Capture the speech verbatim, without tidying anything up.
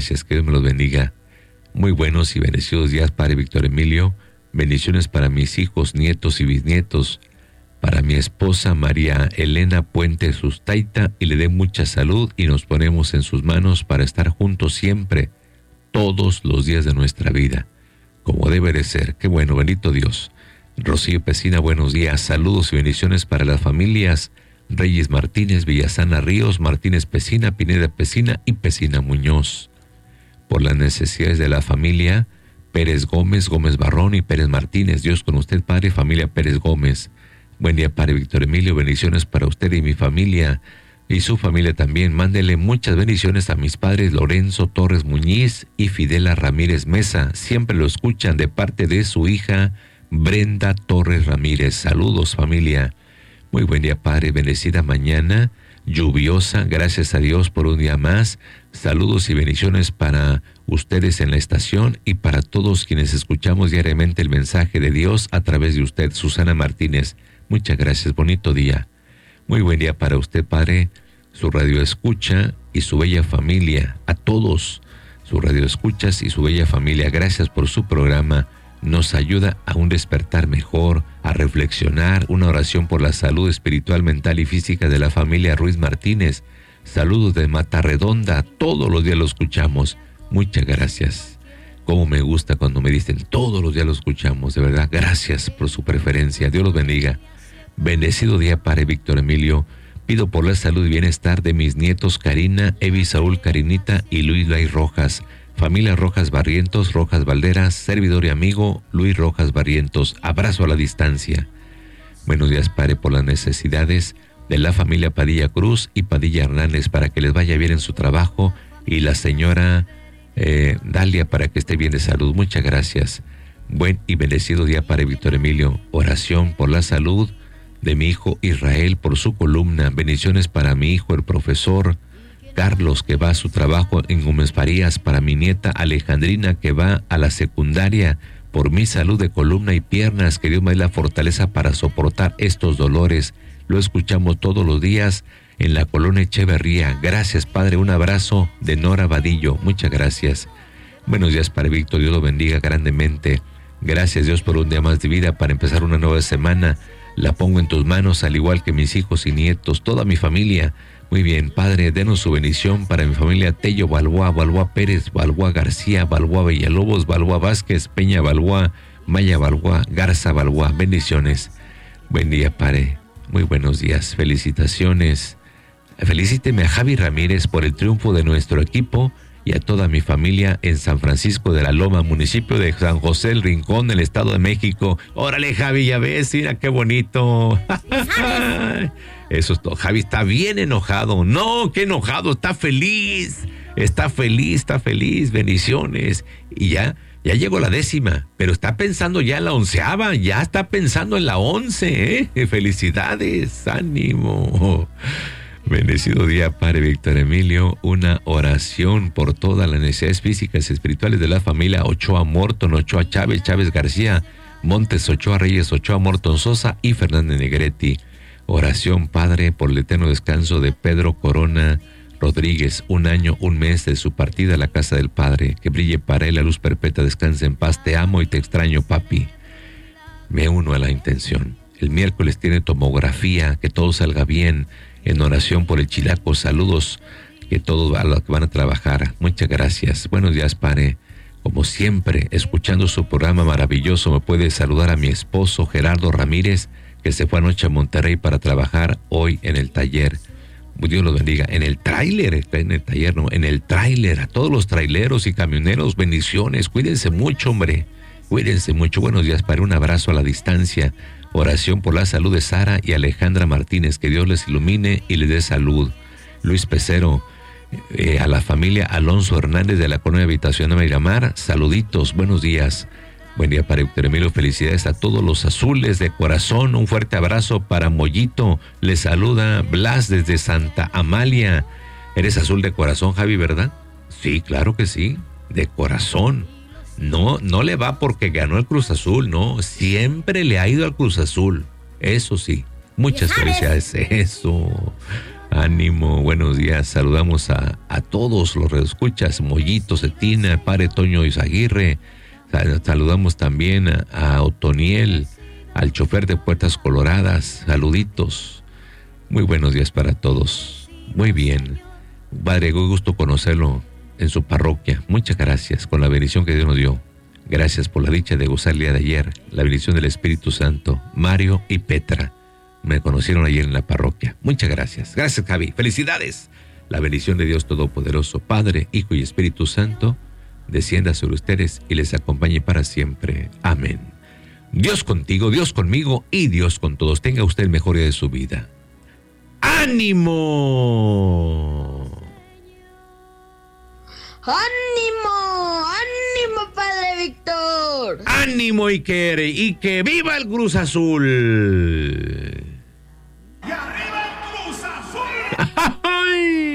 Gracias, que Dios me los bendiga. Muy buenos y bendecidos días, Padre Víctor Emilio. Bendiciones para mis hijos, nietos y bisnietos, para mi esposa María Elena Puente Sustaita, y le dé mucha salud, y nos ponemos en sus manos para estar juntos siempre, todos los días de nuestra vida, como debe de ser. Qué bueno, bendito Dios. Rocío Pesina, buenos días, saludos y bendiciones para las familias Reyes Martínez, Villasana Ríos, Martínez Pesina, Pineda Pesina y Pesina Muñoz. Por las necesidades de la familia Pérez Gómez, Gómez Barrón y Pérez Martínez. Dios con usted, Padre, familia Pérez Gómez. Buen día, Padre Víctor Emilio, bendiciones para usted y mi familia y su familia también. Mándele muchas bendiciones a mis padres Lorenzo Torres Muñiz y Fidela Ramírez Mesa. Siempre lo escuchan de parte de su hija Brenda Torres Ramírez. Saludos, familia. Muy buen día, Padre. Bendecida mañana, lluviosa. Gracias a Dios por un día más. Saludos y bendiciones para ustedes en la estación y para todos quienes escuchamos diariamente el mensaje de Dios a través de usted, Susana Martínez. Muchas gracias. Bonito día. Muy buen día para usted, Padre, su radio escucha y su bella familia. A todos, su radio escuchas y su bella familia. Gracias por su programa. Nos ayuda a un despertar mejor, a reflexionar, una oración por la salud espiritual, mental y física de la familia Ruiz Martínez. Saludos de Mata Redonda, todos los días lo escuchamos. Muchas gracias. Cómo me gusta cuando me dicen todos los días lo escuchamos, de verdad, gracias por su preferencia. Dios los bendiga. Bendecido día, Padre Víctor Emilio. Pido por la salud y bienestar de mis nietos Karina, Evi, Saúl, Karinita y Luis Lai Rojas. Familia Rojas Barrientos, Rojas Valderas, servidor y amigo Luis Rojas Barrientos. Abrazo a la distancia. Buenos días, Padre, por las necesidades de la familia Padilla Cruz y Padilla Hernández, para que les vaya bien en su trabajo, y la señora eh, Dalia, para que esté bien de salud. Muchas gracias. Buen y bendecido día, Padre Víctor Emilio. Oración por la salud de mi hijo Israel, por su columna. Bendiciones para mi hijo, el profesor Carlos, que va a su trabajo en Gómez Farías, para mi nieta Alejandrina, que va a la secundaria, por mi salud de columna y piernas, que Dios me dé la fortaleza para soportar estos dolores. Lo escuchamos todos los días en la colonia Echeverría. Gracias, Padre, un abrazo de Nora Vadillo. Muchas gracias. Buenos días, Padre Víctor, Dios lo bendiga grandemente. Gracias, Dios, por un día más de vida para empezar una nueva semana. La pongo en tus manos, al igual que mis hijos y nietos, toda mi familia. Muy bien, Padre, denos su bendición para mi familia Tello Balboa, Balboa Pérez, Balboa García, Balboa Villalobos, Balboa Vázquez, Peña Balboa, Maya Balboa, Garza Balboa. Bendiciones. Buen día, Padre. Muy buenos días. Felicitaciones. Felicíteme a Javi Ramírez por el triunfo de nuestro equipo y a toda mi familia en San Francisco de la Loma, municipio de San José el Rincón, del Estado de México. Órale, Javi, ya ves, mira qué bonito. Eso es todo. Javi está bien enojado. No, qué enojado, está feliz. Está feliz, está feliz. Bendiciones. Y ya, ya llegó la décima, pero está pensando ya en la onceava. Ya está pensando en la once, ¿eh? Felicidades, ánimo. Bendecido día, Padre Víctor Emilio. Una oración por todas las necesidades físicas y espirituales de la familia Ochoa Morton, Ochoa Chávez, Chávez García, Montes Ochoa Reyes, Ochoa Morton Sosa y Fernández Negretti. Oración, Padre, por el eterno descanso de Pedro Corona Rodríguez, un año, un mes de su partida a la casa del Padre. Que brille para él la luz perpetua, descanse en paz. Te amo y te extraño, papi. Me uno a la intención. El miércoles tiene tomografía, que todo salga bien. En oración por el Chilaco, saludos, que todos a los que van a trabajar. Muchas gracias. Buenos días, Padre. Como siempre, escuchando su programa maravilloso, me puede saludar a mi esposo Gerardo Ramírez, que se fue anoche a Monterrey para trabajar hoy en el taller. Dios los bendiga. En el tráiler, está en el taller, no, en el tráiler. A todos los traileros y camioneros, bendiciones. Cuídense mucho, hombre. Cuídense mucho. Buenos días, Padre. Un abrazo a la distancia. Oración por la salud de Sara y Alejandra Martínez, que Dios les ilumine y les dé salud. Luis Pecero, eh, a la familia Alonso Hernández de la colonia habitación de Miramar, saluditos, buenos días. Buen día, para Víctor Emilio, felicidades a todos los azules de corazón, un fuerte abrazo para Mollito, les saluda Blas desde Santa Amalia. ¿Eres azul de corazón, Javi, verdad? Sí, claro que sí, de corazón. No, no le va porque ganó el Cruz Azul, no, siempre le ha ido al Cruz Azul, eso sí, muchas felicidades, eso. Ánimo, buenos días. Saludamos a, a todos los redescuchas, Mollito, Cetina, Padre Toño Izaguirre. Saludamos también a, a Otoniel, al chofer de Puertas Coloradas. Saluditos. Muy buenos días para todos. Muy bien. Padre, qué gusto conocerlo en su parroquia. Muchas gracias con la bendición que Dios nos dio. Gracias por la dicha de gozar el día de ayer. La bendición del Espíritu Santo. Mario y Petra me conocieron ayer en la parroquia. Muchas gracias. Gracias, Javi. Felicidades. La bendición de Dios Todopoderoso, Padre, Hijo y Espíritu Santo, descienda sobre ustedes y les acompañe para siempre. Amén. Dios contigo, Dios conmigo y Dios con todos. Tenga usted el mejor día de su vida. ¡Ánimo! ¡Ánimo! ¡Ánimo, Padre Víctor! ¡Ánimo, Iker! ¡Y que viva el Cruz Azul!